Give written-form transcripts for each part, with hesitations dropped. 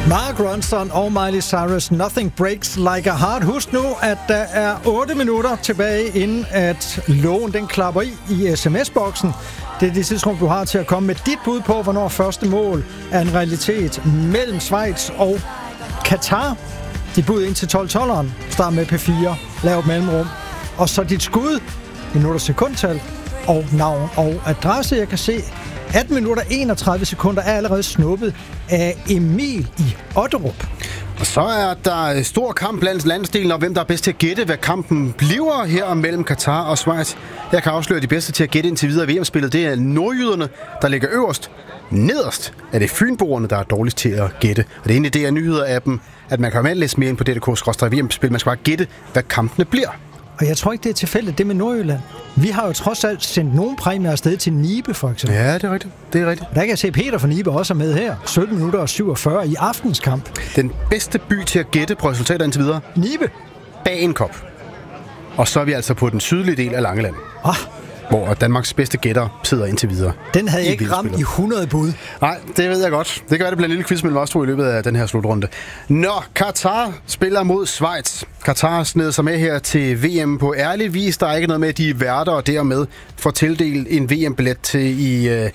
Mark Ronson og Miley Cyrus, Nothing Breaks Like a Heart. Husk nu, at der er 8 minutter tilbage, inden at lågen den klapper i sms-boksen. Det er det tidspunkt, du har til at komme med dit bud på, hvornår første mål er en realitet mellem Schweiz og Katar. Dit bud ind til 12-12'eren. Start med P4, lav et mellemrum. Og så dit skud, minutter sekundtal og navn og adresse. Jeg kan se 18 minutter 31 sekunder er allerede snuppet af Emil i Otterup. Og så er der stor kamp blandt landsdelen, og hvem der er bedst til at gætte, hvad kampen bliver her mellem Katar og Schweiz. Jeg kan afsløre, at de bedste til at gætte indtil videre VM-spillet, det er nordjyderne, der ligger øverst. Nederst er det fynboerne, der er dårligst til at gætte. Og det ene det er nyheder-appen, at man kan læse mere ind på DK/VM-spil. Man skal bare gætte, hvad kampene bliver. Og jeg tror ikke, det er tilfældigt, det med Nordjylland. Vi har jo trods alt sendt nogle præmier afsted til Nibe, for eksempel. Ja, det er rigtigt. Det er rigtigt. Der kan jeg se, Peter fra Nibe også er med her. 17 minutter og 47 i aftens kamp. Den bedste by til at gætte på resultater indtil videre. Nibe. Bag en kop. Og så er vi altså på den sydlige del af Langeland. Hvor Danmarks bedste gætter sidder indtil videre. Den havde jeg ikke ramt i 100 bud. Nej, det ved jeg godt. Det kan være, det bliver en lille quiz mellem os to i løbet af den her slutrunde. Når Katar spiller mod Schweiz. Katar sned sig med her til VM på ærlig vis. Der er ikke noget med, at de er værter og dermed får tildelt en VM-billet til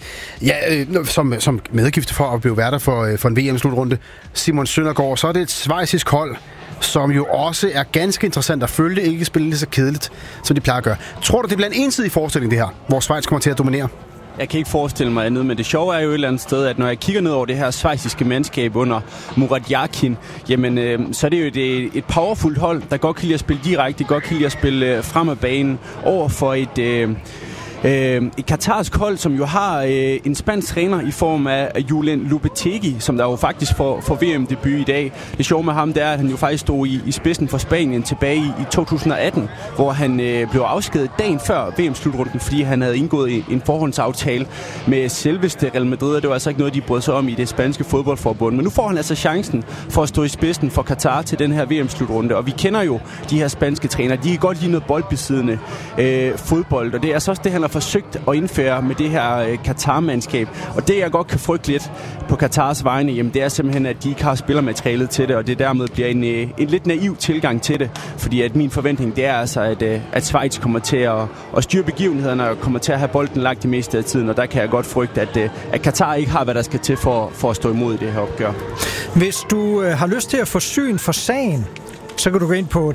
som medgift for at blive værter for en VM-slutrunde. Simon Søndergaard, så er det et schweizisk hold, som jo også er ganske interessant at følge, ikke spille lige så kedeligt, som de plejer at gøre. Tror du, det bliver en ensidig forestilling, det her, hvor Schweiz kommer til at dominere? Jeg kan ikke forestille mig andet, men det sjove er jo et eller andet sted, at når jeg kigger ned over det her schweiziske mandskab under Murat Yakin, jamen, så er det jo et powerfult hold, der godt kan lide at spille direkte, godt kan lide at spille frem af banen over for et katarsk hold, som jo har en spansk træner i form af Julen Lopetegui, som der jo faktisk får VM-debut i dag. Det sjove med ham, det er, at han jo faktisk stod i spidsen for Spanien tilbage i 2018, hvor han blev afskediget dagen før VM-slutrunden, fordi han havde indgået en forhåndsaftale med selveste Real Madrid, og det var altså ikke noget, de brød sig om i det spanske fodboldforbund. Men nu får han altså chancen for at stå i spidsen for Katar til den her VM-slutrunde, og vi kender jo de her spanske trænere. De kan godt lide noget boldbesiddende fodbold, og det er så også det, han har forsøgt at indføre med det her Katar-mandskab. Og det, jeg godt kan frygte lidt på Katars vegne, jamen, det er simpelthen, at de ikke har spillermaterialet til det, og det dermed bliver en lidt naiv tilgang til det. Fordi at min forventning, det er altså, at Schweiz kommer til at styre begivenhederne og kommer til at have bolden lagt det meste af tiden, og der kan jeg godt frygte, at Katar ikke har, hvad der skal til for at stå imod det her opgør. Hvis du har lyst til at få syn for sagen, så kan du gå ind på